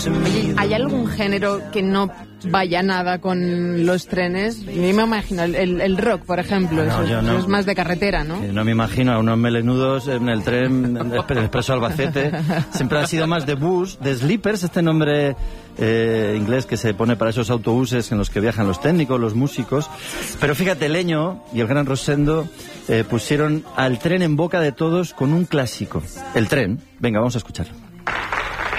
Oye, ¿hay algún género que no vaya nada con los trenes? Yo me imagino el rock, por ejemplo. No, eso es más de carretera, ¿no? No me imagino a unos melenudos en el tren Expreso Albacete. Siempre ha sido más de bus, de sleepers, este nombre inglés que se pone para esos autobuses en los que viajan los técnicos, los músicos. Pero fíjate, Leño y el gran Rosendo pusieron al tren en boca de todos con un clásico. El tren. Venga, vamos a escucharlo.